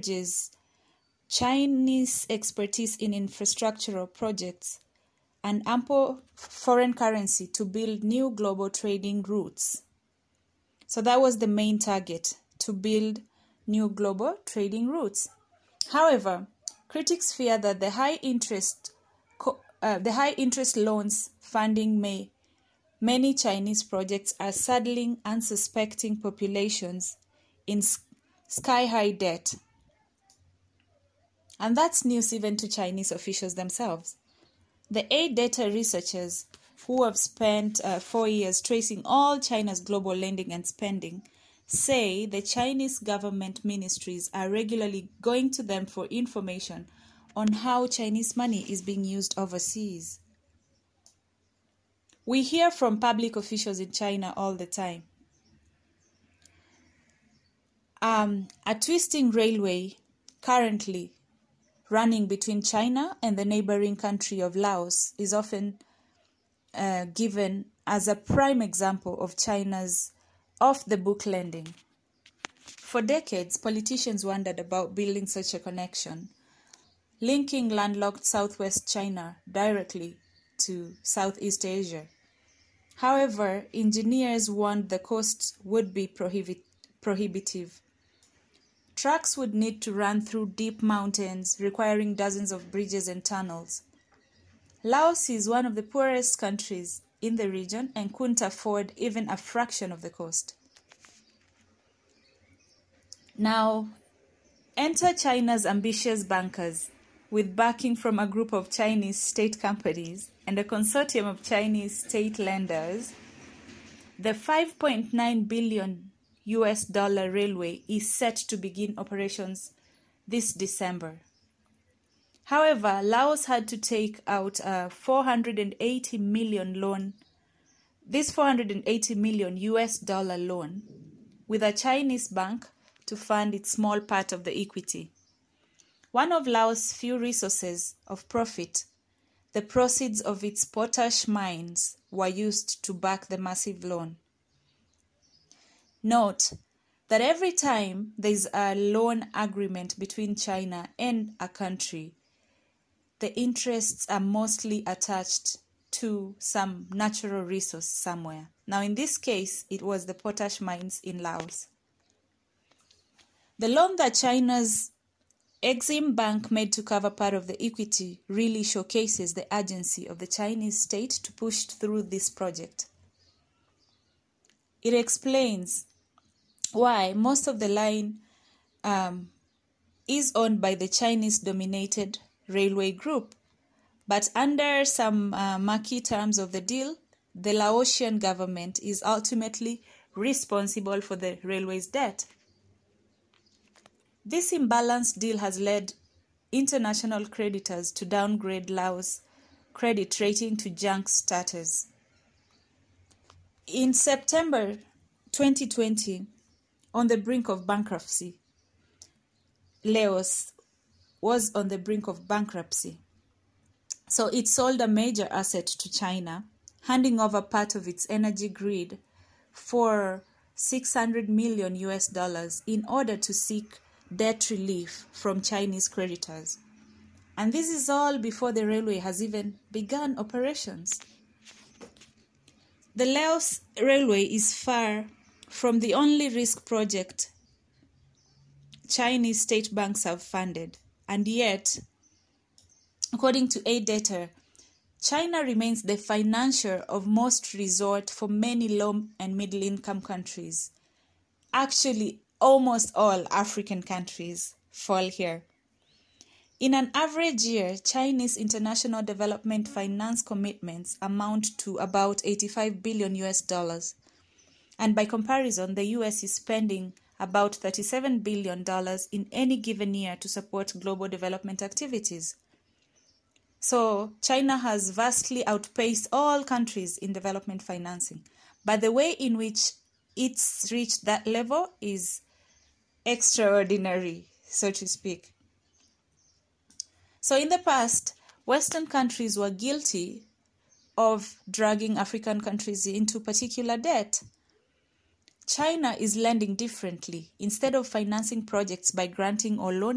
leverages Chinese expertise in infrastructural projects and ample foreign currency to build new global trading routes. So that was the main target, to build new global trading routes. However, critics fear that the high interest loans funding many Chinese projects are saddling unsuspecting populations in sky-high debt. And that's news even to Chinese officials themselves. The 8 data researchers who have spent 4 years tracing all China's global lending and spending say the Chinese government ministries are regularly going to them for information on how Chinese money is being used overseas. We hear from public officials in China all the time. A twisting railway currently running between China and the neighboring country of Laos is often given as a prime example of China's off-the-book lending. For decades, politicians wondered about building such a connection, linking landlocked southwest China directly to Southeast Asia. However, engineers warned the cost would be prohibitive. Trucks would need to run through deep mountains, requiring dozens of bridges and tunnels. Laos is one of the poorest countries in the region and couldn't afford even a fraction of the cost. Now, enter China's ambitious bankers, with backing from a group of Chinese state companies and a consortium of Chinese state lenders. The $5.9 billion railway is set to begin operations this December. However, Laos had to take out a $480 million loan. This $480 million loan with a Chinese bank to fund its small part of the equity. One of Laos' few resources of profit, the proceeds of its potash mines, were used to back the massive loan. Note that every time there is a loan agreement between China and a country, the interests are mostly attached to some natural resource somewhere. Now, in this case, it was the potash mines in Laos. The loan that China's Exim Bank made to cover part of the equity really showcases the urgency of the Chinese state to push through this project. It explains why most of the line is owned by the Chinese-dominated railway group, but under some murky terms of the deal, the Laotian government is ultimately responsible for the railway's debt. This imbalanced deal has led international creditors to downgrade Laos' credit rating to junk status. In September 2020, on the brink of bankruptcy, Laos was on the brink of bankruptcy. So it sold a major asset to China, handing over part of its energy grid for $600 million in order to seek debt relief from Chinese creditors. And this is all before the railway has even begun operations. The Laos Railway is far from the only risk project Chinese state banks have funded. And yet, according to AIData, China remains the financier of most resort for many low and middle-income countries. Actually, almost all African countries fall here. In an average year, Chinese international development finance commitments amount to about $85 billion. And by comparison, the US is spending about $37 billion in any given year to support global development activities. So China has vastly outpaced all countries in development financing. But the way in which it's reached that level is extraordinary, so to speak. So in the past, Western countries were guilty of dragging African countries into particular debt. China is lending differently. Instead of financing projects by granting or loaning